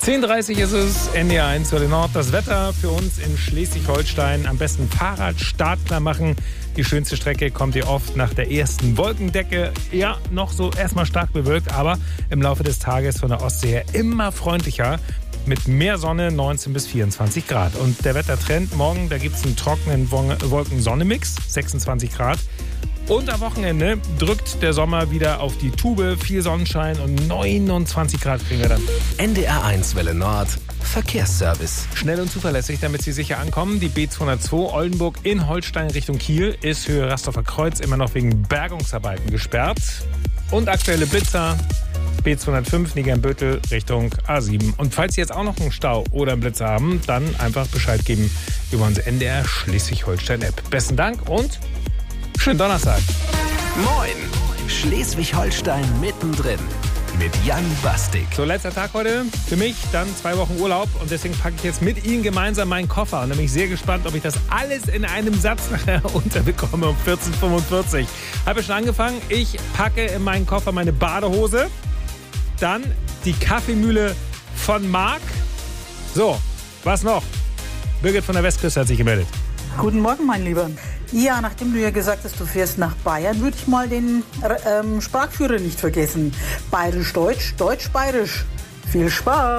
10:30 ist es, NDR 1 Welle Nord. Das Wetter für uns in Schleswig-Holstein. Am besten Fahrrad startklar machen. Die schönste Strecke kommt ihr oft nach der ersten Wolkendecke. Ja, noch so erstmal stark bewölkt, aber im Laufe des Tages von der Ostsee her immer freundlicher. Mit mehr Sonne, 19 bis 24 Grad. Und der Wettertrend morgen, da gibt es einen trockenen Wolken-Sonne-Mix, 26 Grad. Und am Wochenende drückt der Sommer wieder auf die Tube. Viel Sonnenschein und 29 Grad kriegen wir dann. NDR 1 Welle Nord. Verkehrsservice. Schnell und zuverlässig, damit Sie sicher ankommen. Die B202 Oldenburg in Holstein Richtung Kiel ist Höhe Rastorfer Kreuz immer noch wegen Bergungsarbeiten gesperrt. Und aktuelle Blitzer. B205 Nigernbüttel Richtung A7. Und falls Sie jetzt auch noch einen Stau oder einen Blitzer haben, dann einfach Bescheid geben über unsere NDR Schleswig-Holstein-App. Besten Dank und schönen Donnerstag. Moin! Schleswig-Holstein mittendrin. Mit Jan Bastik. So, letzter Tag heute für mich, dann 2 Wochen Urlaub und deswegen packe ich jetzt mit Ihnen gemeinsam meinen Koffer und da bin ich sehr gespannt, ob ich das alles in einem Satz nachher unterbekomme um 14:45 Uhr. Habe schon angefangen, ich packe in meinen Koffer meine Badehose, dann die Kaffeemühle von Marc. So, was noch? Birgit von der Westküste hat sich gemeldet. Guten Morgen, mein Lieber. Ja, nachdem du ja gesagt hast, du fährst nach Bayern, würde ich mal den Sprachführer nicht vergessen. Bayerisch-Deutsch, Deutsch-Bayerisch. Viel Spaß!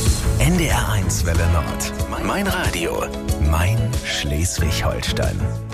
NDR 1 Welle Nord. Mein Radio. Mein Schleswig-Holstein.